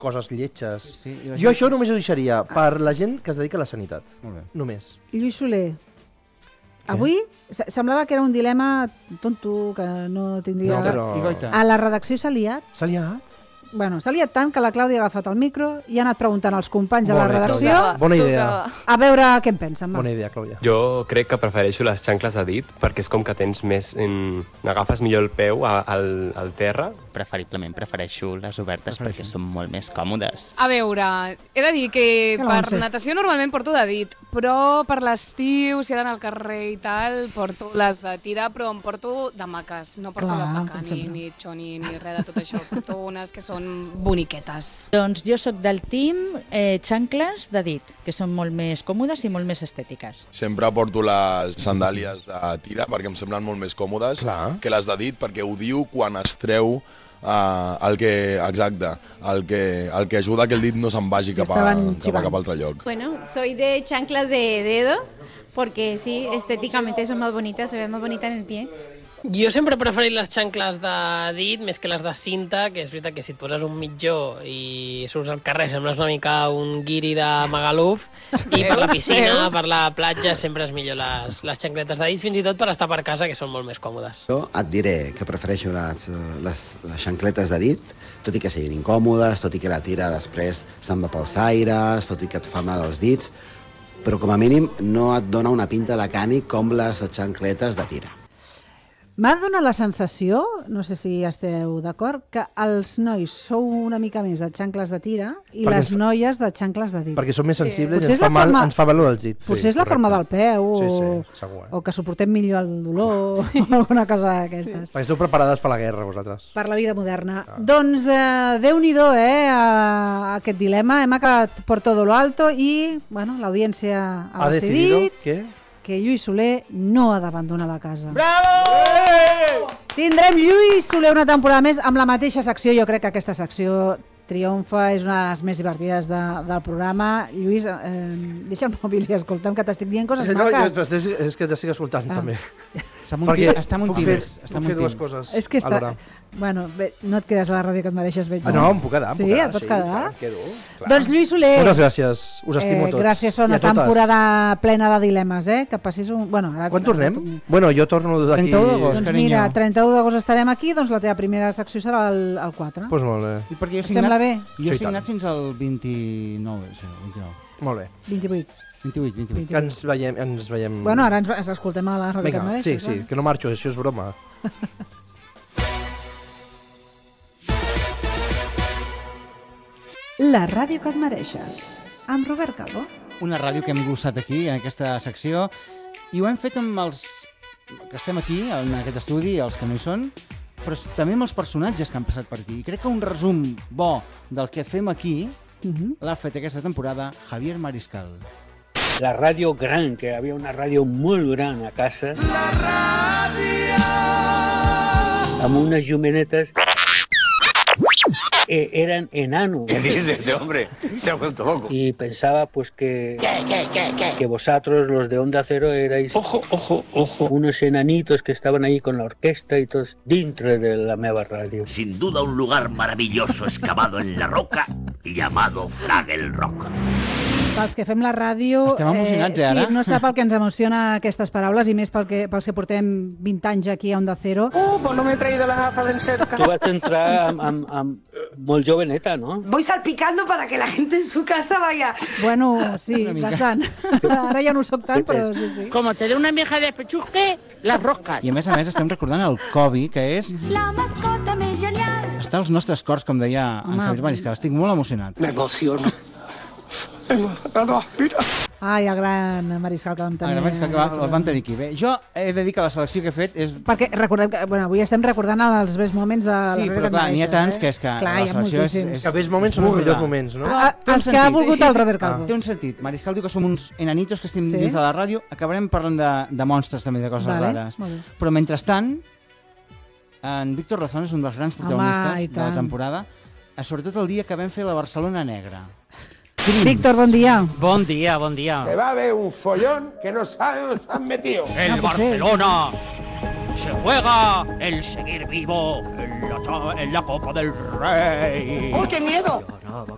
coses lletges. Jo això només ho deixaria per la gent que es dedica a la sanitat. Només. Lluís Soler, avui semblava que era un dilema tonto, que no tindria... A la redacció s'ha liat. S'ha liat? Bueno, s'ha liat tant que la Clàudia ha agafat el micro i ha anat preguntant als companys de la redacció bona idea. A veure què en pensen. Bona idea, Clàudia. Jo crec que prefereixo les xancles de dit perquè és com que tens més... N'agafes millor el peu al terra. Preferiblement prefereixo les obertes perquè són molt més còmodes. A veure, he de dir que per natació normalment porto de dit, però per l'estiu, si he d'anar al carrer i tal, porto les de tira, però em porto de maques. No porto les de cani, ni xoni, ni res de tot això. Porto unes que són boniquetes. Doncs jo sóc del team xancles de dit, que són molt més còmodes i molt més estètiques. Sempre porto les sandàlies de tira perquè em semblen molt més còmodes que les de dit, perquè ho diu quan es treu el que ajuda que el dit no se'n vagi cap a altre lloc. Bueno, soy de chanclas de dedo porque sí, estéticamente son más bonitas, se ve más bonita en el pie. Jo sempre he preferit les xancles de dit més que les de cinta, que és veritat que si et poses un mitjó i surts al carrer sembles una mica un guiri de Magaluf, i per la piscina, per la platja, sempre és millor les xancletes de dit, fins i tot per estar per casa, que són molt més còmodes. Jo et diré que prefereixo les xancletes de dit, tot i que siguin incòmodes, tot i que la tira després se'n va pels aires, tot i que et fa mal als dits, però com a mínim no et dona una pinta de cànic com les xancletes de tira. M'ha donat la sensació, no sé si esteu d'acord, que els nois sou una mica més de xancles de tira i les noies de xancles de dit. Perquè som més sensibles i ens fa valor els dits. Potser és la forma del peu o que suportem millor el dolor o alguna cosa d'aquestes. Perquè esteu preparades per la guerra, vosaltres. Per la vida moderna. Doncs Déu-n'hi-do, aquest dilema. Hem acabat por todo lo alto i l'audiència ha decidit que Lluís Soler no ha d'abandonar la casa. Bravo! Tindrem Lluís Soler una temporada més amb la mateixa secció. Jo crec que aquesta secció triomfa, és una de les més divertides del programa. Lluís, deixa el mòbil i escolta'm, que t'estic dient coses maques. És que t'estic escoltant, també. Està molt tímid. Puc fer dues coses alhora. Bueno, no et quedes a la ràdio que et mereixes, veig. No, em puc quedar. Sí, et pots quedar? Doncs Lluís Soler... Moltes gràcies, us estimo tots. Gràcies per una temporada plena de dilemes, que passis un... Quan tornem? Bueno, jo torno d'aquí... 31 d'agost, carinyo. Mira, 31 d'agost estarem aquí, doncs la teva primera secció serà el 4. Doncs molt bé. I perquè et sembla bé? Jo he signat fins al 29. Molt bé. 28. 28. Que ens veiem... Bueno, ara ens escoltem a la ràdio que et mereixes. Sí, que no marxo, això és broma. La ràdio que et mereixes, amb Robert Calvo. Una ràdio que hem gostat aquí, en aquesta secció, i ho hem fet amb els que estem aquí, en aquest estudi, els que no hi són, però també amb els personatges que han passat per aquí. I crec que un resum bo del que fem aquí l'ha fet aquesta temporada Javier Mariscal. La ràdio gran, que havia una ràdio molt gran a casa. La ràdio! Amb unes llumenetes... eran enanos. ¿Qué dices de este hombre? Se ha vuelto loco. Y pensaba pues que vosotros, los de Onda Cero, erais unos enanitos que estaban ahí con la orquesta y todos dentro de la meva radio. Sin duda un lugar maravilloso excavado en la roca llamado Fraggle Rock. Pels que fem la ràdio... Estem emocionats, ara? Sí, no sap el que ens emociona aquestes paraules, i més pels que portem 20 anys aquí a Onda Cero. Pues no me he traído la gafa del cerca. Tu vas entrar amb molt joveneta, ¿no? Voy salpicando para que la gente en su casa vaya... Bueno, sí, bastant. Ara ja no ho soc tant, però sí. Como te dé una vieja de pechusque, las roscas. I a més estem recordant el Kobe, que és... La mascota més genial. Està als nostres cors, com deia en Javier Mariscal. Estic molt emocionat. M'emociono. Ai, el gran Mariscal que vam tenir. El Mariscal que el vam tenir aquí. Bé, jo he de dir que la selecció que he fet és... Perquè recordem que avui estem recordant els best moments de la Sí, però clar, n'hi ha tants que és que la selecció és... Que best moments són els millors moments, no? Els que ha volgut el Robert Calvo. Té un sentit. Mariscal diu que som uns enanitos que estem dins de la ràdio. Acabarem parlant de monstres també, de coses rares. Però mentrestant, en Víctor Razón és un dels grans protagonistes de la temporada, sobretot el dia que vam fer la Barcelona Negra. Víctor, bon dia. Bon dia, bon dia. Que va haver un follón que no sabe dónde se han metido. El Barcelona se juega el seguir vivo en la Copa del Rey. ¡Oh, qué miedo!